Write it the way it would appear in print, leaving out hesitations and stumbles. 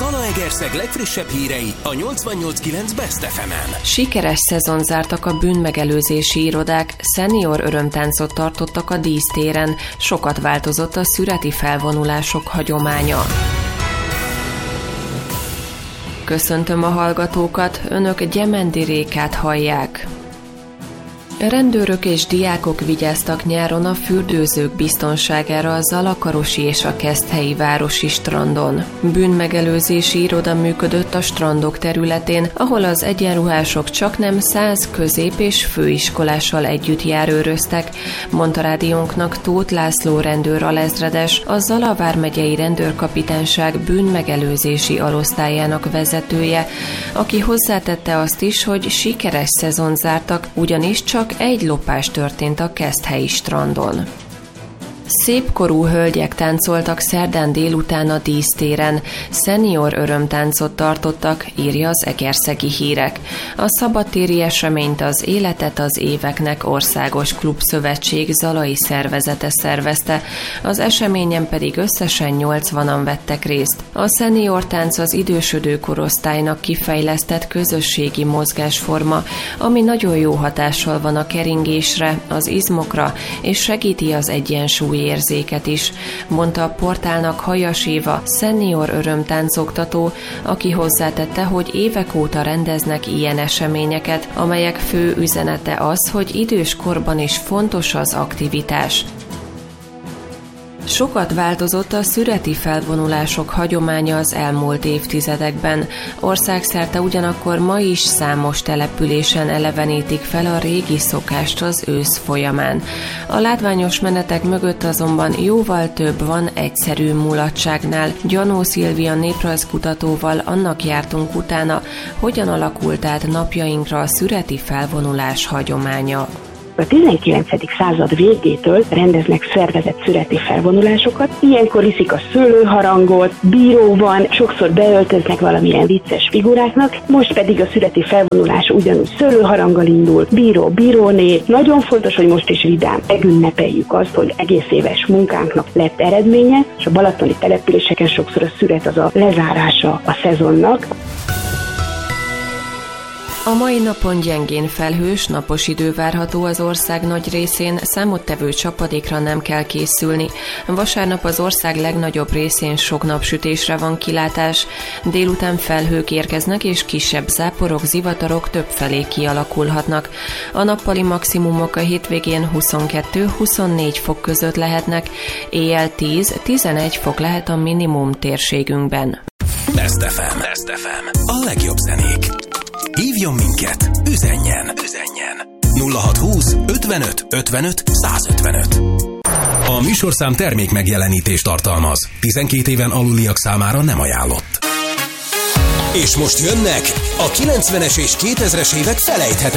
Zalaegerszeg legfrissebb hírei a 88.9 Best FM-en. Sikeres szezon zártak a bűnmegelőzési irodák, szenior örömtáncot tartottak a dísztéren, sokat változott a szüreti felvonulások hagyománya. Köszöntöm a hallgatókat, önök Gyemendi Rékát hallják. Rendőrök és diákok vigyáztak nyáron a fürdőzők biztonságára a Zalakarosi és a Keszthelyi városi strandon. Bűnmegelőzési iroda működött a strandok területén, ahol az egyenruhások csaknem 100 közép- és főiskolással együtt járőröztek, mondta rádiónknak Tóth László rendőr alezredes, a Zala vármegyei rendőrkapitányság bűnmegelőzési alosztályának vezetője, aki hozzátette azt is, hogy sikeres szezon zártak, ugyanis csak egy lopás történt a Keszthelyi strandon. Szépkorú hölgyek táncoltak szerdán délután a dísztéren, szenior örömtáncot tartottak, írja az Egerszegi Hírek. A szabadtéri eseményt az Életet az éveknek országos klubszövetség zalai szervezete szervezte, az eseményen pedig összesen 80-an vettek részt. A szenior tánc az idősödő korosztálynak kifejlesztett közösségi mozgásforma, ami nagyon jó hatással van a keringésre, az izmokra, és segíti az egyensúly érzéket is, mondta a portálnak Hajas Éva, szenior örömtáncoktató, aki hozzátette, hogy évek óta rendeznek ilyen eseményeket, amelyek fő üzenete az, hogy idős korban is fontos az aktivitás. Sokat változott a szüreti felvonulások hagyománya az elmúlt évtizedekben. Országszerte ugyanakkor ma is számos településen elevenítik fel a régi szokást az ősz folyamán. A látványos menetek mögött azonban jóval több van egyszerű mulatságnál. Gyanó Szilvia néprajzkutatóval annak jártunk utána, hogyan alakult át napjainkra a szüreti felvonulás hagyománya. A 19. század végétől rendeznek szervezett szüreti felvonulásokat. Ilyenkor viszik a szőlőharangot, bíró van, sokszor beöltöznek valamilyen vicces figuráknak, most pedig a szüreti felvonulás ugyanúgy szőlőharanggal indul, bíró, bíróné. Nagyon fontos, hogy most is vidám megünnepeljük azt, hogy egész éves munkánknak lett eredménye, és a balatoni településeken sokszor a szüret az a lezárása a szezonnak. A mai napon gyengén felhős, napos idő várható az ország nagy részén, számottevő csapadékra nem kell készülni. Vasárnap az ország legnagyobb részén sok napsütésre van kilátás, délután felhők érkeznek és kisebb záporok, zivatarok többfelé kialakulhatnak. A nappali maximumok a hétvégén 22-24 fok között lehetnek, éjjel 10-11 fok lehet a minimum térségünkben. Best FM. Best FM. A legjobb zenék. Hívjon minket, üzenjen 0620 55 55 155. A műsorszám termék megjelenítést tartalmaz. 12 éven aluliak számára nem ajánlott. És most jönnek a 90-es és 2000-es évek felejthetetlen